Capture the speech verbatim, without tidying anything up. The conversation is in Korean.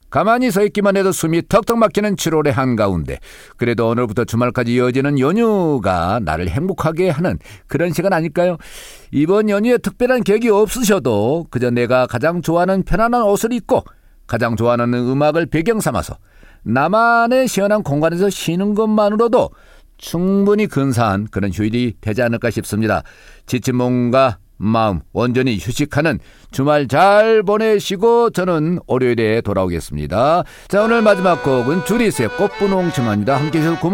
가만히 서 있기만 해도 숨이 턱턱 막히는 칠월의 한가운데, 그래도 오늘부터 주말까지 이어지는 연휴가 나를 행복하게 하는 그런 시간 아닐까요? 이번 연휴에 특별한 계획이 없으셔도 그저 내가 가장 좋아하는 편안한 옷을 입고 가장 좋아하는 음악을 배경 삼아서 나만의 시원한 공간에서 쉬는 것만으로도 충분히 근사한 그런 휴일이 되지 않을까 싶습니다. 지친 몸과 마음 온전히 휴식하는 주말 잘 보내시고 저는 월요일에 돌아오겠습니다. 자, 오늘 마지막 곡은 주리스의 꽃분홍 치마입니다. 함께해 주셔서 고맙습니다.